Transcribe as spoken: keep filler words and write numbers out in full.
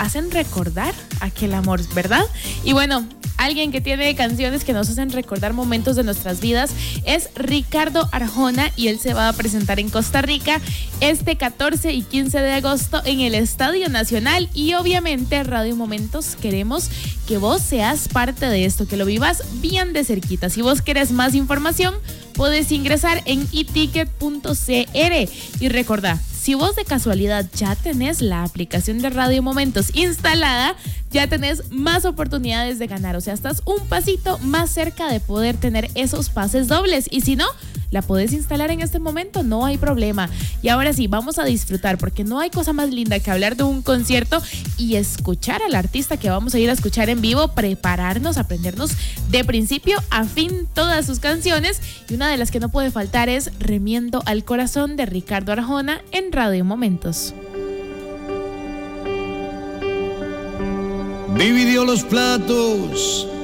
hacen recordar aquel amor, ¿verdad? Y bueno, alguien que tiene canciones que nos hacen recordar momentos de nuestras vidas es Ricardo Arjona, y él se va a presentar en Costa Rica este catorce y quince de agosto en el Estadio Nacional. Y obviamente Radio Momentos queremos que vos seas parte de esto, que lo vivas bien de cerquita. Si vos querés más información, puedes ingresar en e ticket punto c r. Y recordá, si vos de casualidad ya tenés la aplicación de Radio Momentos instalada, ya tenés más oportunidades de ganar. O sea, estás un pasito más cerca de poder tener esos pases dobles. Y si no, la podés instalar en este momento, no hay problema. Y ahora sí, vamos a disfrutar, porque no hay cosa más linda que hablar de un concierto y escuchar al artista que vamos a ir a escuchar en vivo, prepararnos, aprendernos de principio a fin todas sus canciones. Y una de las que no puede faltar es Remiendo al Corazón, de Ricardo Arjona, en Radio Momentos. Dividió los platos